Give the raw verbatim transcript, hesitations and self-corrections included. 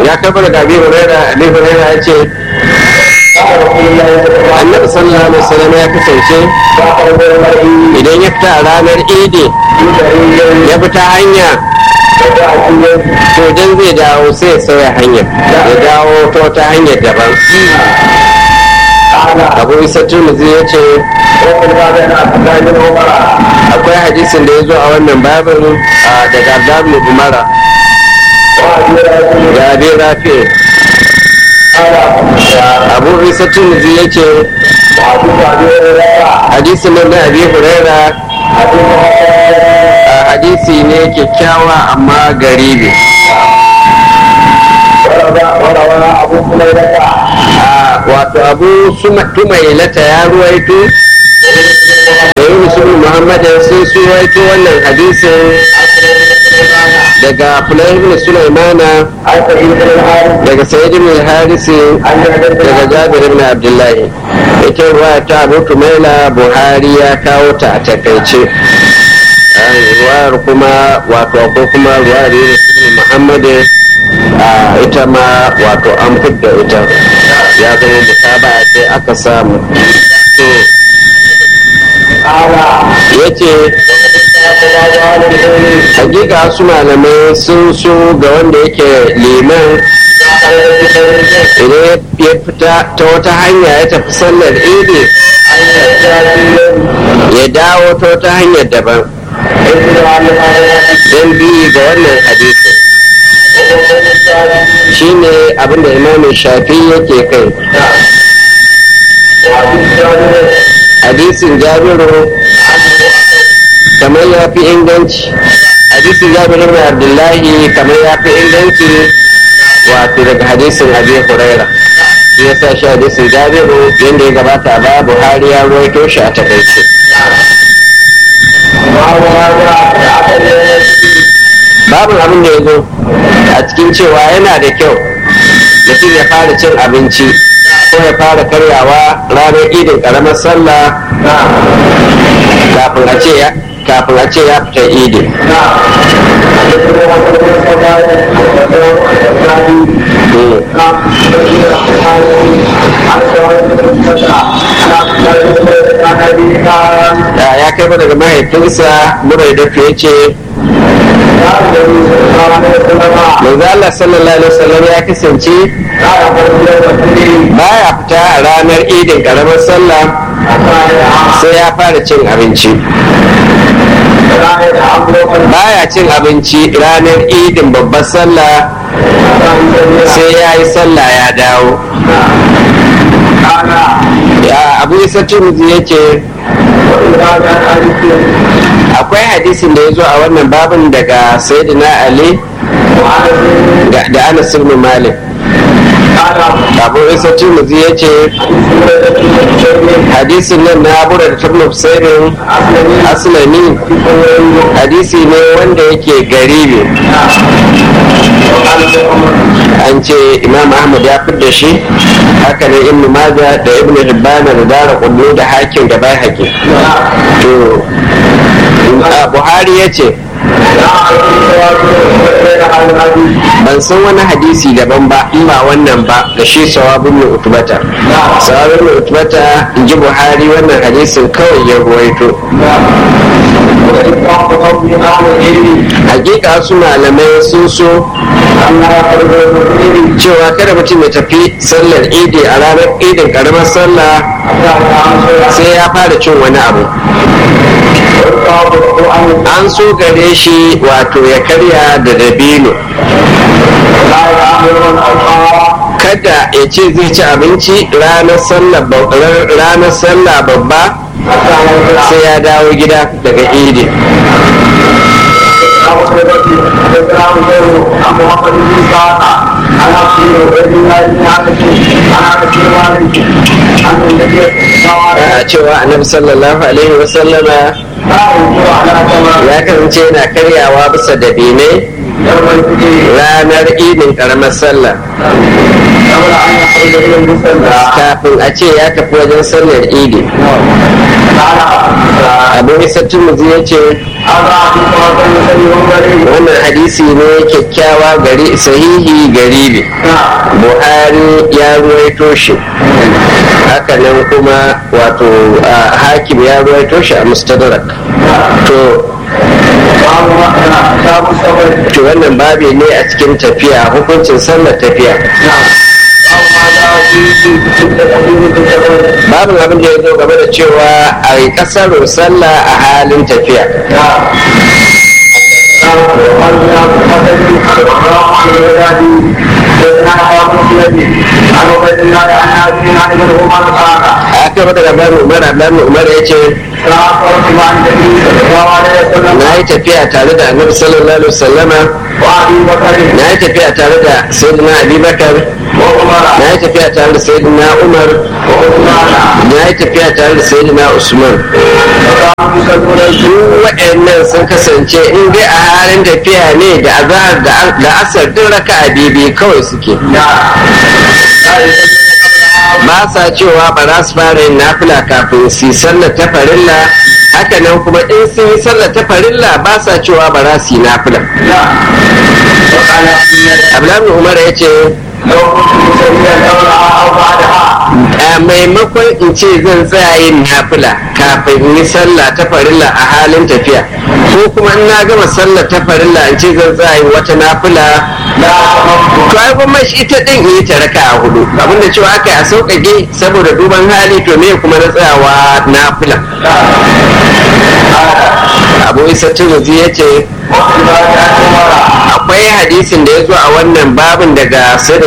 ya kabar da abi huraira abi huraira ya ce annabi sallallahu alaihi wasallam ya kasance idan ya fita a ranar idi ya fita hanya to dan zai dawo sai ya sauya hanyar ya dawo ta wata hanyar daban. abu isa turmuzi ya ce akwai hadisin da ya zo a wannan babin daga abdullahi umara da abin rafi. abu isa turmuzi ya ce hadisin nan na abi huraira hadisi ne kyakkyawa amma garibi. wato abu tumailata ya ruwaito da yi musulun muhammadin sun su ruwaito wannan hadisin daga fulani ibn sulaimana daga sayyid ibn harisi daga jabir ibn abdullahi. ita ruwa ta abu tumaila buhari ya kawo ta a takaice. ruwayar kuma wato ko kuma ruwayar ibn muhammadin ita ma wato an fidda ita ya zama mutaba sai aka samu. ya ce hakika su malamai sun so ga wanda yake liman idan ya fita ta wata hanya ya tafi sallar idi ya dawo ta wata hanyar daban don biyu ga wannan hadisi. shi ne abinda imamin shafi yake kai. hadisin jabiru kamar ya fi inganci hadisin jabiru mai abdullahi kamar ya fi inganci wato daga hadisin abi huraira. shi ya sa shi hadisin jabiru yadda ya gabata ba buhari ya ruwaito shi a takaice. babu abin da ya zo a cikin cewa yana da kyau mutum ya fara cin abinci ko ya fara karyawa ranar idin karamar sallah kafin a ce ya kafin a ce ya fita idin. ya kai daga mahaifinsa murai da ya ce manzo Allah sallallahu alaihi wasallam ya kasance baya fita a ranar idin karamar sallah sai ya fara cin abinci. baya cin abinci ranar idin babbar sallah sai ya yi sallah ya dawo. ya abu isa turmuzi ya ce akwai hadisin da ya zo a wannan babin daga sayyidina ali da anas ibn malik. abu isa turmuzi ya ce hadisin nan na abu da tabnu husainin aslami hadisi ne wanda yake garibi. an ce imam ahmad ya fi da shi haka ne ibn maja da ibn hibbana da dara kullu da hakim da bai hakim. to buhari ya ce ban san wani hadisi daban ba in ba wannan ba da shi sawabin mai utubata sawabin mai utubata in ji buhari wannan hadisin kawai ya ruwaito. hakika su malamai sun so cewa kada mutum ya tafi sallar idi a ranar idin karamar sallah sai ya fara cin wani abu. an so gare shi wato ya karya da dabino. kada ya ce zai ci abinci ranar sallah babba sai ya dawo gida daga idi. a cewa annabi sallallahu alaihi wasallama ya kasance yana karyawa bisa dabinai ranar idin karamar sallah kafin a ce ya tafi wajen sallar idi. abu isa tumuzi ya ce wannan hadisi ne kyakkyawa gari sahihi garibi. Buhari ya ruwaito shi, hakanan kuma wato hakim ya ruwaito shi a mustadrak. to to wannan babi ne a cikin tafiya, hukuncin sallar tafiya. babu abin da ya zo game da cewa a yi kasar sallah a halin tafiya. aka bada labarin umar abdullahi umar ya ce na yi tafiya tare da annabi sallallahu alaihi wasallama, na yi tafiya tare da sayyidina abubakar, na yi tafiya tare da sayyidina umar, na yi tafiya tare da sayyidina usman. duk waɗannan sun kasance in dai a halin tafiya ne da azhar da asar duk raka'a bibi kawai suke, ba sa cewa ba za su fara yin nafila kafin su yi sallar ta farilla. Haka nan kuma in sun yi sallar ta farilla ba sa cewa ba za su yi nafila. Abdullahi Umar ya ce a maimakon in ce zan tsaya yin nafila kafin in yi sallah ta farilla a halin tafiya, ko kuma in na gama sallar ta farilla in ce zan tsaya yin wata nafila, to ai kuma shi ita din yi ta raka a hudu, abinda cewa aka yi a sauƙaƙe saboda duban hali, to me kuma na tsayawa nafila. Abu Isa Tirmidhi ya ce akwai hadisin da ya zo a wannan babin daga sayyidina